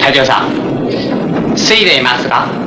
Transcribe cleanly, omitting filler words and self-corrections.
隊長さん、水でいますか？